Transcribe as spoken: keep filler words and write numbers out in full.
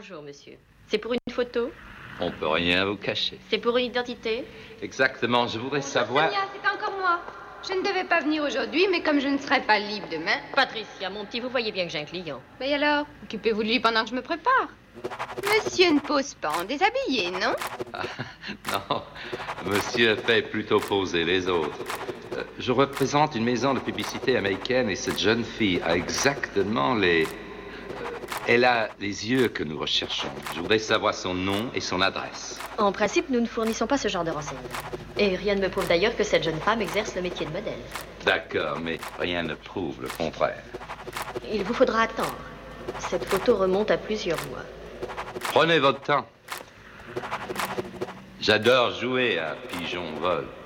Bonjour, monsieur. C'est pour une photo? On peut rien vous cacher. C'est pour une identité? Exactement, je voudrais Bonjour, savoir... Sonia, c'est encore moi. Je ne devais pas venir aujourd'hui, mais comme je ne serai pas libre demain... Patricia, mon petit, vous voyez bien que j'ai un client. Mais alors, occupez-vous de lui pendant que je me prépare. Monsieur ne pose pas en déshabillé, non? Ah, non, monsieur fait plutôt poser les autres. Euh, je représente une maison de publicité américaine et cette jeune fille a exactement les... euh, Elle a les yeux que nous recherchons. Je voudrais savoir son nom et son adresse. En principe, nous ne fournissons pas ce genre de renseignements. Et rien ne me prouve d'ailleurs que cette jeune femme exerce le métier de modèle. D'accord, mais rien ne prouve le contraire. Il vous faudra attendre. Cette photo remonte à plusieurs mois. Prenez votre temps. J'adore jouer à pigeon-vol.